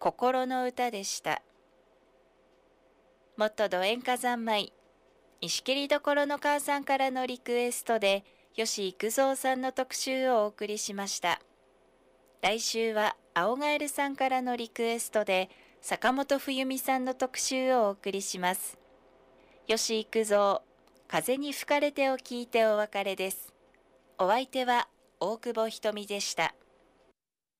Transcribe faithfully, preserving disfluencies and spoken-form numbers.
心の歌でした。もっとど演歌三昧、石切りどころの母さんからのリクエストで、吉幾三さんの特集をお送りしました。来週は青ガエルさんからのリクエストで、坂本冬美さんの特集をお送りします。吉幾三、風に吹かれてを聞いてお別れです。お相手は大久保ひとみでした。